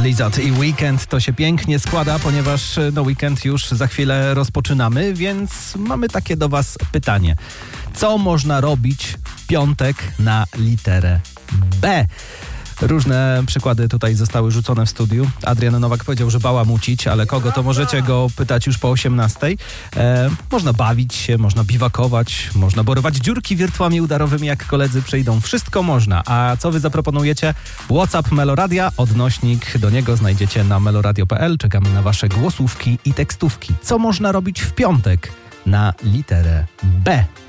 Lizard i Weekend to się pięknie składa, ponieważ weekend już za chwilę rozpoczynamy, więc mamy takie do Was pytanie. Co można robić w piątek na literę B? Różne przykłady tutaj zostały rzucone w studiu. Adrian Nowak powiedział, że bałamucić, ale kogo to możecie go pytać już po 18:00. Można bawić się, można biwakować, można borywać dziurki wirtuami udarowymi, jak koledzy przyjdą. Wszystko można. A co wy zaproponujecie? WhatsApp Meloradia, odnośnik do niego znajdziecie na meloradio.pl. Czekamy na wasze głosówki i tekstówki. Co można robić w piątek na literę B?